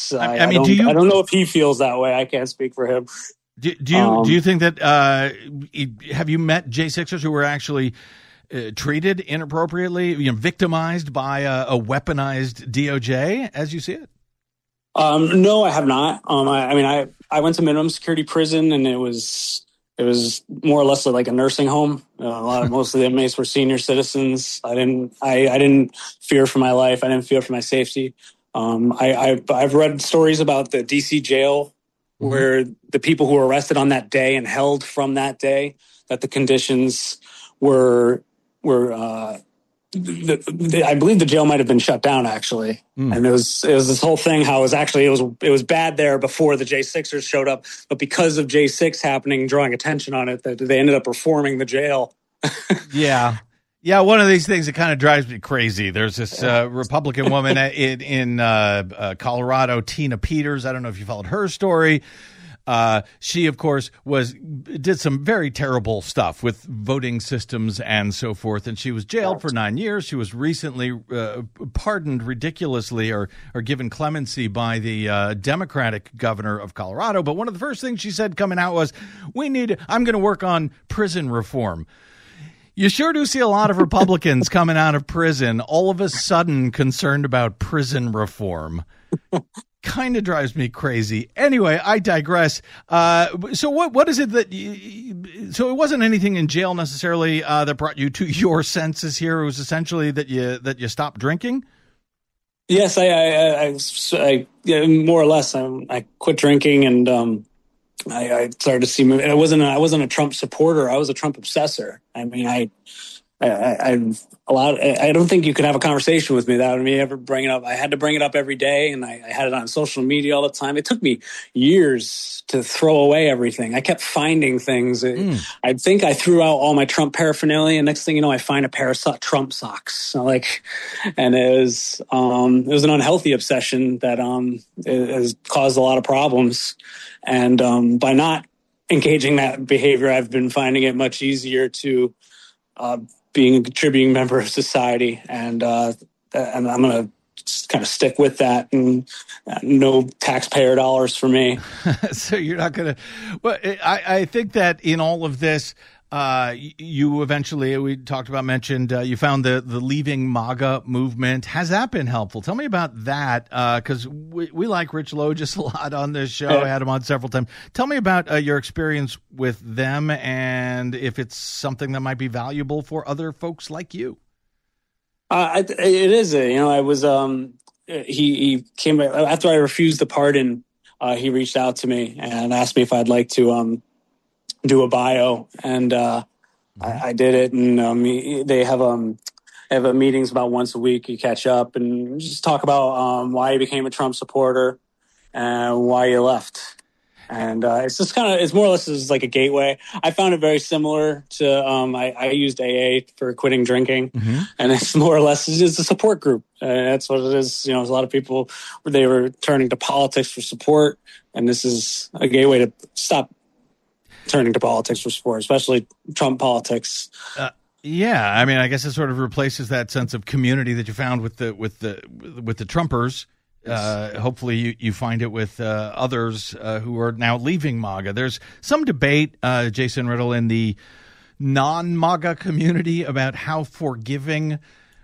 I mean, I don't know if he feels that way. I can't speak for him. Do you think that have you met J6ers who were actually treated inappropriately, victimized by a weaponized DOJ, as you see it? No, I have not. I went to minimum security prison, and it was more or less like a nursing home. Most of the inmates were senior citizens. I didn't fear for my life. I didn't fear for my safety. I've read stories about the DC jail where the people who were arrested on that day and held from that day, that the conditions were I believe the jail might have been shut down actually. And it was this whole thing how it was bad there before the J6ers showed up, but because of J6 happening, drawing attention on it, that they ended up reforming the jail. Yeah, one of these things that kind of drives me crazy. There's this Republican woman in Colorado, Tina Peters. I don't know if you followed her story. She, of course, did some very terrible stuff with voting systems and so forth, and she was jailed for 9 years. She was recently pardoned ridiculously or given clemency by the Democratic governor of Colorado. But one of the first things she said coming out was, I'm going to work on prison reform. You sure do see a lot of Republicans coming out of prison all of a sudden concerned about prison reform. Kind of drives me crazy. Anyway, I digress. So what is it so it wasn't anything in jail necessarily that brought you to your senses here. It was essentially that you stopped drinking? Yes, I more or less. I quit drinking, and I started to see. I wasn't a Trump supporter. I was a Trump obsessor. I mean, I don't think you could have a conversation with me without me ever bring it up. I had to bring it up every day, and I had it on social media all the time. It took me years to throw away everything. I kept finding things. I think I threw out all my Trump paraphernalia, and next thing you know, I find a pair of Trump socks. And it was an unhealthy obsession that it has caused a lot of problems. And by not engaging that behavior, I've been finding it much easier to being a contributing member of society, and I'm going to just kind of stick with that, and no taxpayer dollars for me. So you're not going to. Well, I think that in all of this, you eventually, we mentioned you found the Leaving MAGA movement. Has that been helpful? Tell me about that, because we like Rich Logis a lot on this show. I had him on several times. Tell me about your experience with them, and if it's something that might be valuable for other folks like you. It is. I was. He came after I refused the pardon. He reached out to me and asked me if I'd like to do a bio, and I did it. And they have meetings about once a week. You catch up and just talk about why you became a Trump supporter and why you left. And it's just it's more or less is like a gateway. I found it very similar to I used AA for quitting drinking, and it's more or less just a support group. That's what it is. There's a lot of people they were turning to politics for support, and this is a gateway to stop turning to politics for support, especially Trump politics. Yeah, I mean, I guess it sort of replaces that sense of community that you found with the Trumpers. Hopefully you find it with others who are now leaving MAGA. There's some debate, Jason Riddle, in the non-MAGA community about how forgiving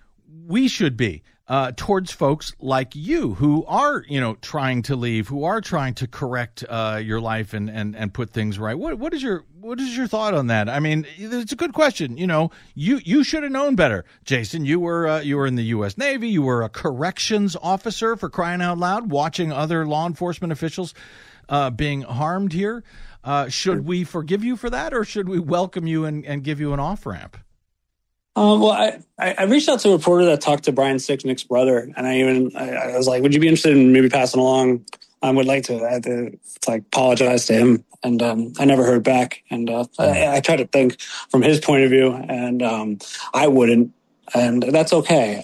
we should be towards folks like you who are, trying to leave, who are trying to correct your life and put things right. What is your thought on that? I mean, it's a good question. You should have known better, Jason. You were in the U.S. Navy. You were a corrections officer, for crying out loud, watching other law enforcement officials being harmed here. Should we forgive you for that, or should we welcome you and give you an off-ramp? Well, I reached out to a reporter that talked to Brian Sicknick's brother, and I was like, would you be interested in maybe passing along? I would like to. I had to apologize to him, and I never heard back. And I tried to think from his point of view, and I wouldn't, and that's okay.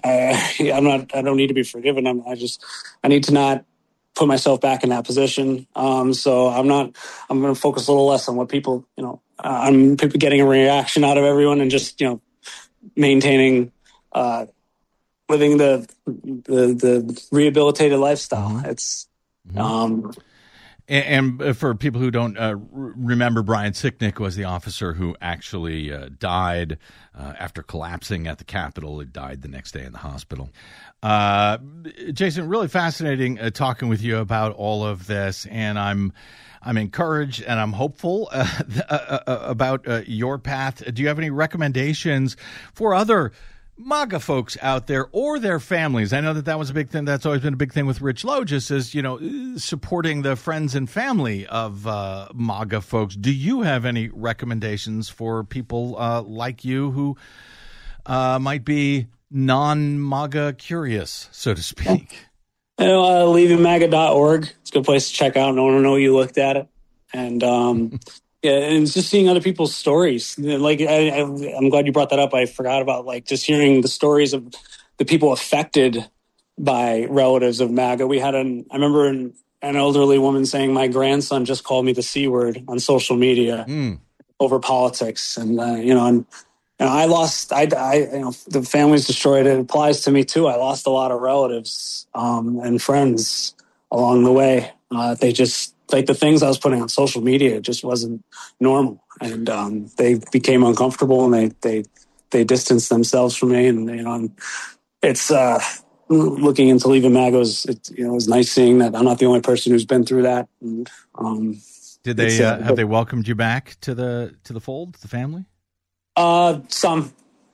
I don't need to be forgiven. I need to not put myself back in that position. So I'm going to focus a little less on what people, on people getting a reaction out of everyone, and just maintaining living the rehabilitated lifestyle. Mm-hmm. And for people who don't remember, Brian Sicknick was the officer who actually died after collapsing at the Capitol. He died the next day in the hospital. Jason, really fascinating talking with you about all of this, and I'm encouraged and I'm hopeful about your path. Do you have any recommendations for other MAGA folks out there or their families? I know that was a big thing. That's always been a big thing with Rich Logis is, supporting the friends and family of MAGA folks. Do you have any recommendations for people like you who might be non-MAGA curious, so to speak? Leavingmaga.org. It's a good place to check out. No one will know you looked at it. And yeah, and it's just seeing other people's stories. Like I'm glad you brought that up. I forgot about just hearing the stories of the people affected by relatives of MAGA. I remember an elderly woman saying, "My grandson just called me the C word on social media over politics," and and I lost. The family's destroyed. It applies to me too. I lost a lot of relatives and friends along the way. They just. The things I was putting on social media just wasn't normal, and they became uncomfortable, and they distanced themselves from me. And it's looking into leaving MAGA. It was nice seeing that I'm not the only person who's been through that. And, did they have they welcomed you back to the fold, the family? Some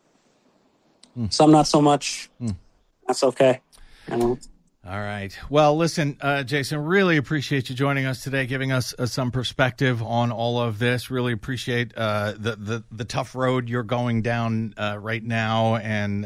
not so much. That's okay. All right. Well, listen, Jason, really appreciate you joining us today, giving us some perspective on all of this. Really appreciate the tough road you're going down right now, and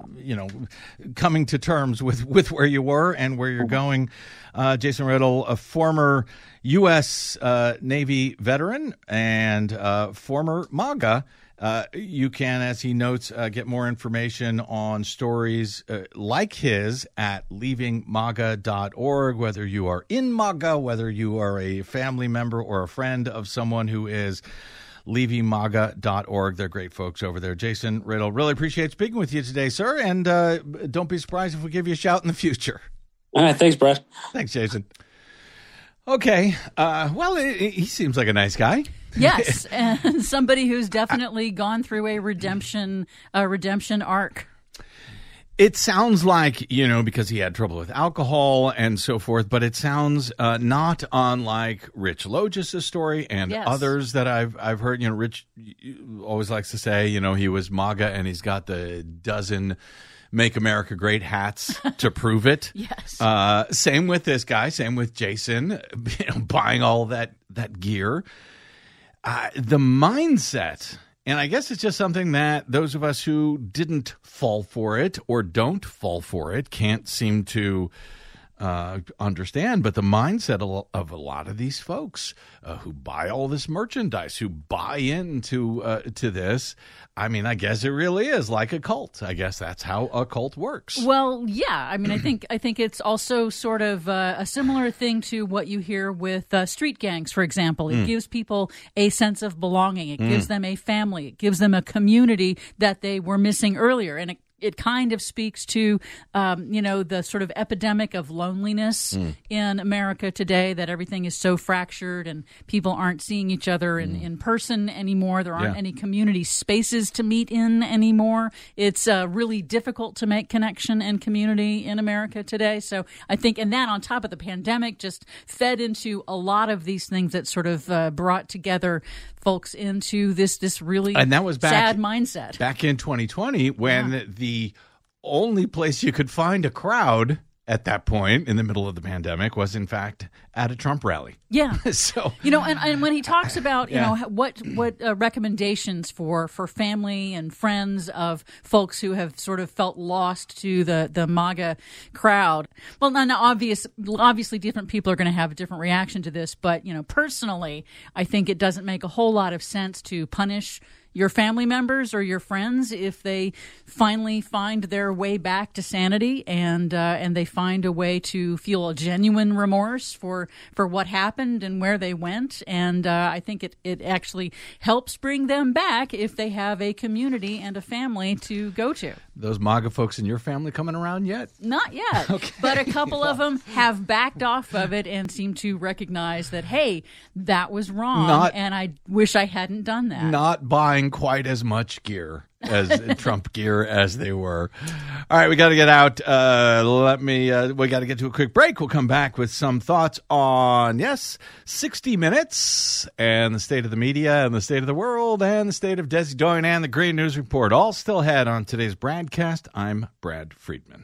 coming to terms with where you were and where you're going. Jason Riddle, a former U.S. Navy veteran and former MAGA. You can, as he notes, get more information on stories like his at leavingmaga.org, whether you are in MAGA, whether you are a family member or a friend of someone who is. leavingmaga.org. They're great folks over there. Jason Riddle, really appreciate speaking with you today, sir, and don't be surprised if we give you a shout in the future. All right, thanks, Brett. Thanks, Jason. Okay, well, he seems like a nice guy. Yes, and somebody who's definitely gone through a redemption arc. It sounds like, because he had trouble with alcohol and so forth, but it sounds not unlike Rich Logis' story and others that I've heard. Rich always likes to say, he was MAGA and he's got the dozen Make America Great hats to prove it. Yes. Same with this guy. Same with Jason, buying all that gear. The mindset, and I guess it's just something that those of us who didn't fall for it or don't fall for it can't seem to understand. But the mindset of a lot of these folks who buy all this merchandise, who buy into to this, I guess it really is like a cult. I guess that's how a cult works. Well, yeah. I think it's also sort of a similar thing to what you hear with street gangs, for example. It gives people a sense of belonging. It gives them a family. It gives them a community that they were missing earlier. And it kind of speaks to, the sort of epidemic of loneliness in America today, that everything is so fractured and people aren't seeing each other in person anymore. There aren't any community spaces to meet in anymore. It's really difficult to make connection and community in America today. So I think, and that on top of the pandemic just fed into a lot of these things that sort of brought together folks into this really and that was sad mindset. Back in 2020 when the only place you could find a crowd at that point in the middle of the pandemic was in fact at a Trump rally. Yeah. So and when he talks about what recommendations for family and friends of folks who have sort of felt lost to the MAGA crowd. Well, now obviously different people are going to have a different reaction to this, but personally, I think it doesn't make a whole lot of sense to punish your family members or your friends if they finally find their way back to sanity and they find a way to feel a genuine remorse for what happened and where they went. And I think it actually helps bring them back if they have a community and a family to go to. those MAGA folks in your family coming around yet? Not yet, okay. But a couple of them have backed off of it and seem to recognize that, hey, that was wrong, and I wish I hadn't done that. Not buying quite as much gear as Trump gear as they were. All right, we got to get out. We got to get to a quick break. We'll come back with some thoughts on, 60 Minutes and the state of the media and the state of the world and the state of Desi Doyen and the Green News Report. All still ahead on today's broadcast. I'm Brad Friedman.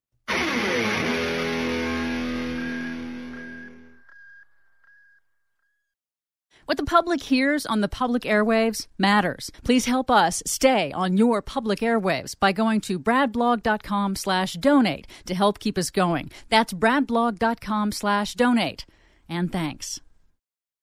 What the public hears on the public airwaves matters. Please help us stay on your public airwaves by going to bradblog.com/donate to help keep us going. That's bradblog.com/donate. And thanks.